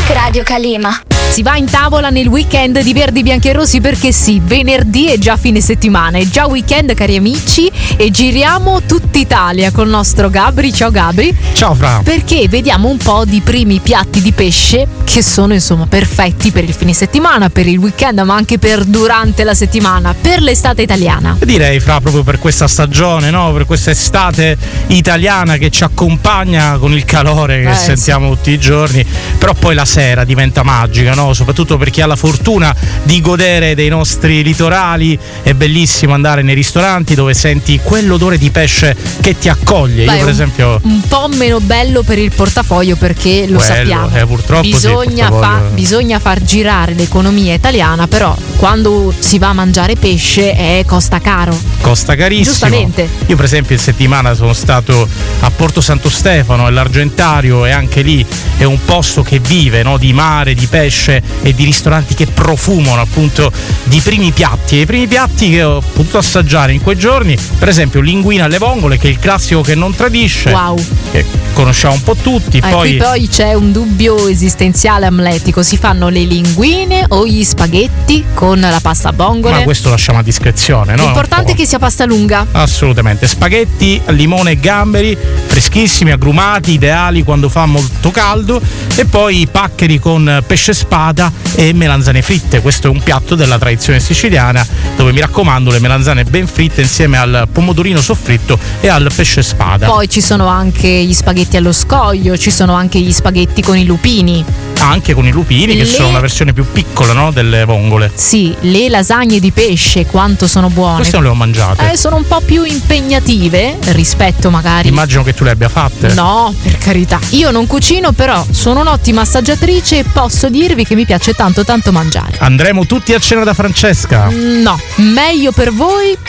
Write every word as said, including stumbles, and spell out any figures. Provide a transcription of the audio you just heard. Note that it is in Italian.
Radio Calima. Si va in tavola nel weekend di Verdi Bianchi e Rossi perché sì, venerdì è già fine settimana, è già weekend cari amici e giriamo tutta Italia col nostro Gabri. Ciao Gabri. Ciao Fra. Perché vediamo un po' di primi piatti di pesce che sono insomma perfetti per il fine settimana, per il weekend ma anche per durante la settimana, per l'estate italiana. Direi Fra proprio per questa stagione, no? Per questa estate italiana che ci accompagna con il calore che eh, sentiamo sì. tutti i giorni, però poi la sera diventa magica, no? Soprattutto per chi ha la fortuna di godere dei nostri litorali, è bellissimo andare nei ristoranti dove senti quell'odore di pesce che ti accoglie. Beh, Io per esempio un, un po' meno bello per il portafoglio perché lo quello, sappiamo, eh, purtroppo bisogna, sì, fa, bisogna far girare l'economia italiana, però quando si va a mangiare pesce eh, costa caro, costa carissimo. Giustamente. Io per esempio in settimana sono stato a Porto Santo Stefano e l'Argentario, e anche lì è un posto che vive, no? Di mare, di pesce e di ristoranti che profumano appunto di primi piatti, e i primi piatti che ho potuto assaggiare in quei giorni, per esempio linguina alle vongole, che è il classico che non tradisce, wow, che conosciamo un po' tutti. eh, poi... qui poi c'è un dubbio esistenziale amletico: si fanno le linguine o gli spaghetti con la pasta a vongole? Ma questo lasciamo a discrezione, no? L'importante è che sia pasta lunga. Assolutamente. Spaghetti, limone e gamberi freschissimi, agrumati, ideali quando fa molto caldo, e poi paccheri con pesce spada e melanzane fritte. Questo è un piatto della tradizione siciliana dove, mi raccomando, le melanzane ben fritte insieme al pomodorino soffritto e al pesce spada. Poi ci sono anche gli spaghetti allo scoglio, ci sono anche gli spaghetti con i lupini. Anche con i lupini, che le... sono una versione più piccola, no? Delle vongole. Sì, le lasagne di pesce, quanto sono buone. Queste non le ho mangiate. Eh, sono un po' più impegnative rispetto magari. Immagino che tu le abbia fatte. No, per carità. Io non cucino, però sono un'ottima assaggiatrice e posso dirvi che mi piace tanto tanto mangiare. Andremo tutti a cena da Francesca? No, meglio per voi